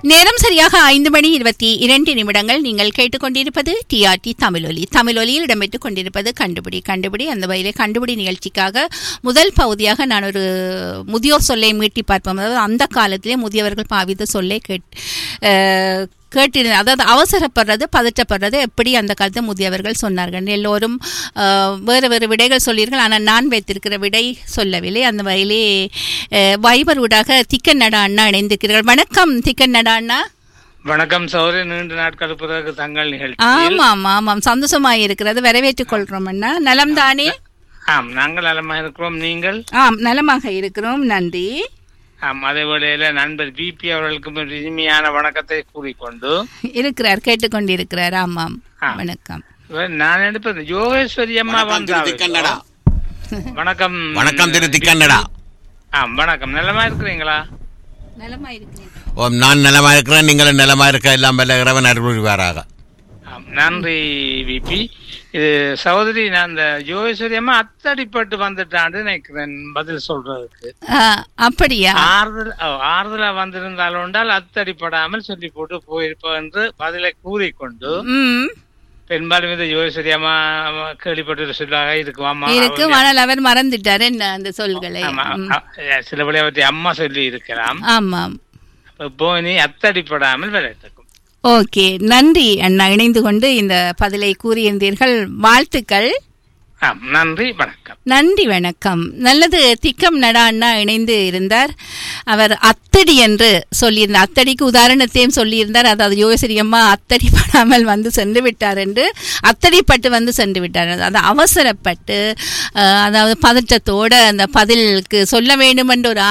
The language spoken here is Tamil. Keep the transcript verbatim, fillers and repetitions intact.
நேரம் சரியாக ஐந்து மணி இருபத்தி இரண்டு நிமிடங்கள். நீங்கள் கேட்டுக்கொண்டிருப்பது டிஆர்டி தமிழொலி. தமிழொலியில் இடம்பெற்றுக் கொண்டிருப்பது கண்டுபிடி கண்டுபிடி. அந்த வகையிலே கண்டுபிடி நிகழ்ச்சிக்காக முதல் பகுதியாக நான் ஒரு முதியோர் சொல்லை மீட்டி பார்ப்போம். அதாவது அந்த காலத்திலே முதியவர்கள் பாவித்த சொல்லை கேட் கேட்டு அதாவது அவசரப்படுறது பதற்றப்படுறது எப்படி அந்த காலத்து முதியவர்கள் சொன்னார்கள். எல்லோரும் வேறு வேறு விடைகள் சொல்லீர்கள். ஆனால் நான் வைத்திருக்கிற விடை சொல்லவில்லை. அந்த வகையிலே வைபர் ஊடாக திக்கன் நடா அண்ணா இணைந்திருக்கிறீர்கள். வணக்கம் திக்கன் நடா அண்ணா. வணக்கம் சௌரி. நீண்ட நாட்கள் பிறகு தங்கள் நிகழ்ச்சி. ஆமாம் ஆமாம், சந்தோஷமாக இருக்கிறது. வரவேற்றுக் கொள்றோம் அண்ணா. நலம் தானே? ஆம், நாங்கள் நலமாக இருக்கிறோம். நீங்கள்? ஆம், நலமாக இருக்கிறோம், நன்றி. ஆம், அதே வேளையில நண்பர் பிபி அவர்களுக்கு இனிமையான வணக்கத்தை கூறிக்கொண்டு இருக்கிறார், கேட்டுக்கொண்டிருக்கிறார். ஆமாம், வணக்கம். நான் எடுப்பது யோகேஸ்வரி அம்மா வந்தாங்க. வணக்கம். வணக்கம் திரு திக்கண்ணடா. ஆம், வணக்கம். நலமா இருக்கிறீங்களா? நலமா இருக்கிறேன். ஓம், நான் நலமா இருக்கிறேன். நீங்களும் நலமா இருக்க எல்லாம் வல்ல இறைவன் அருள் புரிவாராக. நன்றி விபி. இது சகோதரி, நான் இந்த யோகேஸ்வரி அம்மா அத்தடிப்பட்டு வந்துட்டான்னு நினைக்கிறேன் பதில் சொல்றதுக்கு. அப்படியா? ஆறுதல் ஆறுதலா வந்திருந்தாலும் உண்டால் அத்தடிப்படாமல் சொல்லி போட்டு போயிருப்போம் என்று பதிலை கூறிக்கொண்டு பெரும்பாலும் இந்த யோகேஸ்வரி அம்மா கேள்விப்பட்டு சொல்லாக இருக்குவாமா இருக்கு. ஆனால் அவர் மறந்துட்டாரு என்ன அந்த சொல்களை. சில வழியை பற்றி அம்மா சொல்லி இருக்கலாம். ஆமாம். இப்போ நீ அத்தடிப்படாமல் விளையாட்டு. ஓகே, நன்றி அண்ணா, இணைந்து கொண்டு இந்த பதிலை கூறியிருந்தீர்கள். வாழ்த்துக்கள். நன்றி, வணக்கம். நன்றி, வணக்கம். நல்லது. திக்கம் நடா அண்ணா இணைந்து இருந்தார். அவர் அத்தடி என்று சொல்லியிருந்தார். அத்தடிக்கு உதாரணத்தையும் சொல்லியிருந்தார். அதாவது யோகேஸ்வரி அம்மா அத்தடி படாமல் வந்து சென்று விட்டார் என்று, அத்தடிப்பட்டு வந்து சென்று விட்டார். அது அவசரப்பட்டு, அதாவது பதற்றத்தோடு அந்த பதிலுக்கு சொல்ல வேண்டும் என்ற ஒரு